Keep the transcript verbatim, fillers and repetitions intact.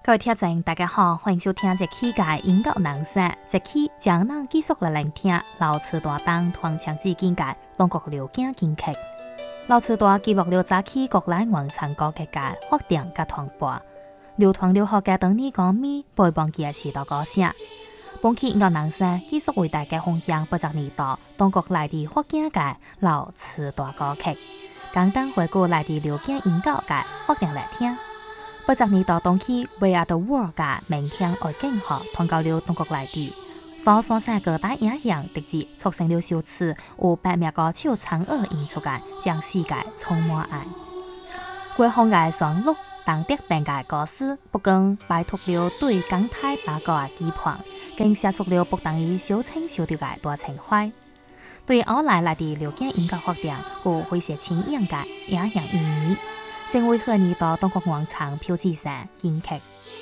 各位听众，大家好，欢迎收听这期嘅音乐人生。这期将咱继续来聆听老词大当传唱至今嘅中国流行金曲。老词大记录了早期国内原唱歌曲嘅发展甲传播，流传了好嘅当年歌迷不会忘记嘅时代歌声。本期音乐人生继续为大家分享八十年代中国内地发展嘅老词大歌曲，简单回顾内地流行音乐嘅发展来听。八十年代當期 ，We Are The World 嘅明天愛經學傳到了中國內地，所所產各大影響直接促成了首次有百名歌手參與演出嘅將世界充滿愛。國風嘅旋律，當得病嘅歌詞，不僅擺脫了對港台八卦嘅期盼，更寫出了不等於小清小調嘅大情懷。對後來內地流行音樂發展有非常深遠嘅影響意義。成為去年度中國原唱標誌性金曲。